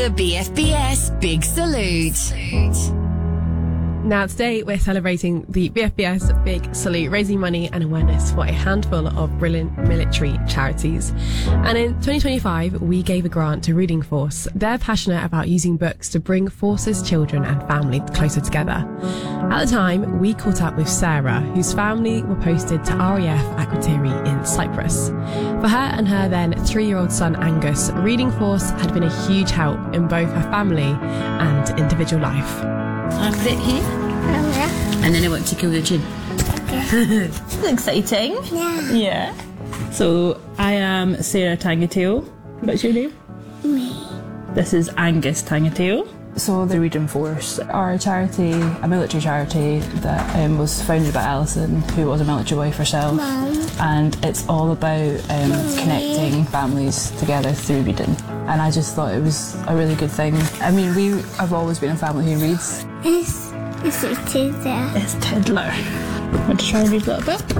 The BFBS Big Salute. Now today we're celebrating the BFBS Big Salute, raising money and awareness for a handful of brilliant military charities. And in 2025 we gave a grant to Reading Force. They're passionate about using books to bring forces, children and family closer together. At the time we caught up with Sarah, whose family were posted to RAF Akrotiri in Cyprus. For her and her then 3-year-old son Angus, Reading Force had been a huge help in both her family and individual life. I'll put it here. And then I want to kill your chin. Okay. It's exciting. Yeah. So I am Sarah Tangatail. What's your name? Me. This is Angus Tangatail. So the Reading Force are a charity, a military charity that was founded by Alison, who was a military wife herself. Mom. And it's all about connecting families together through reading. And I just thought it was a really good thing. I mean, we have always been a family who reads. It's Tiddler. It's Tiddler. Want to try and read a little bit?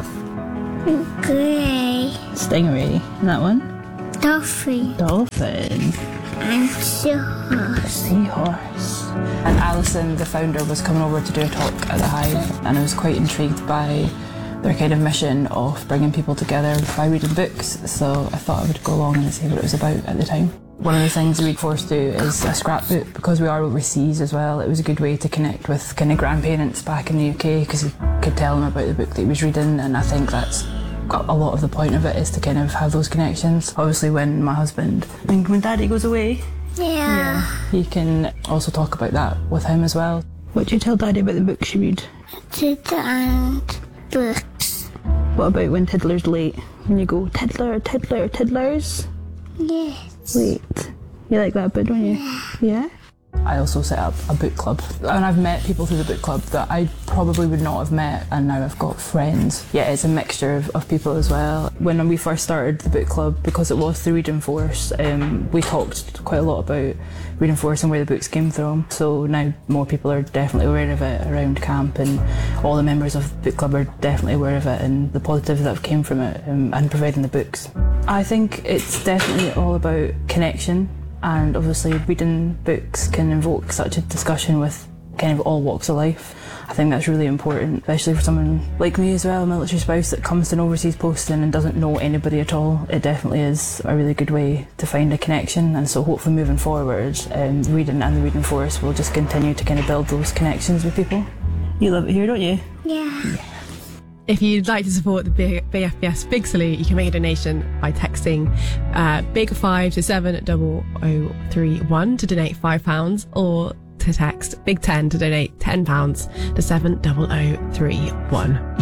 Grey. Stingray. And that one? Dolphin. Dolphin. And seahorse. Seahorse. And Alison, the founder, was coming over to do a talk at the Hive, and I was quite intrigued by their kind of mission of bringing people together by reading books, so I thought I would go along and see what it was about at the time. One of the things the Reading Force do is a scrapbook. Because we are overseas as well, it was a good way to connect with kind of grandparents back in the UK, because you could tell them about the book that he was reading, and I think that's a lot of the point of it, is to kind of have those connections. Obviously when my husband, when Daddy goes away, you can also talk about that with him as well. What do you tell Daddy about the books you read? Tiddler and books. What about when Tiddler's late? When you go, Tiddler, Tiddler, Tiddlers? Yes. Late. You like that bit, don't you? Yeah? I also set up a book club, and I've met people through the book club that I probably would not have met, and now I've got friends. Yeah, it's a mixture of people as well. When we first started the book club, because it was the Reading Force, we talked quite a lot about Reading Force and where the books came from. So now more people are definitely aware of it around camp, and all the members of the book club are definitely aware of it and the positives that have came from it, and providing the books. I think it's definitely all about connection. And obviously reading books can invoke such a discussion with kind of all walks of life. I think that's really important, especially for someone like me as well, a military spouse that comes to an overseas posting and doesn't know anybody at all. It definitely is a really good way to find a connection, and so hopefully moving forward, reading and the Reading Force will just continue to kind of build those connections with people. You love it here, don't you? Yeah. If you'd like to support the BFBS Big Salute, you can make a donation by texting BIG5 to 70031 to donate £5, or to text BIG10 to donate £10 to 70031.